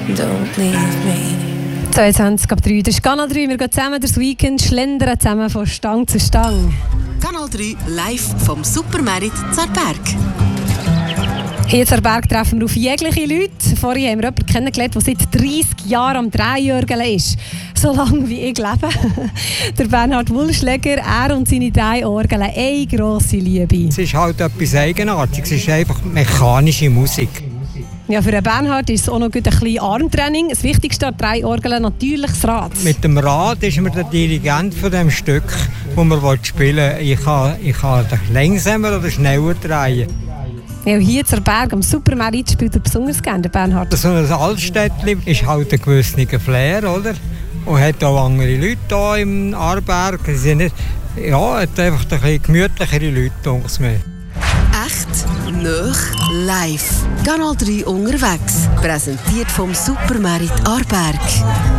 don't leave me. 22:03, das ist Kanal 3. Wir gehen zusammen durchs Weekend schlendern, zusammen von Stang zu Stang. Kanal 3 live vom Supermarkt Zarberg. Hier in Zarberg treffen wir auf jegliche Leute. Vorhin haben wir jemanden kennengelernt, der seit 30 Jahren am Dreijörgeln ist. So lange wie ich lebe. Der Bernhard Wulschläger, er und seine 3 Orgeln, eine grosse Liebe. Es ist halt etwas Eigenartiges, es ist einfach mechanische Musik. Ja, für den Bernhard ist es auch noch ein bisschen Armtraining. Das Wichtigste an 3 Orgeln natürlich das Rad. Mit dem Rad ist man der Dirigent von dem Stück, das man spielen will. Ich kann langsamer oder schneller drehen. Ja, hier in Zarberg am Supermarkt spielt er besonders gerne, der Bernhard. So ein Altstädtchen ist halt ein gewisser Flair, oder? Und hat auch andere Leute hier im Aarberg. Sie sind nicht, ja, hat einfach ein bisschen gemütlichere Leute, denke ich mir. Echt, nöch, live. Kanal 3 unterwegs. Präsentiert vom Supermarkt Aarberg.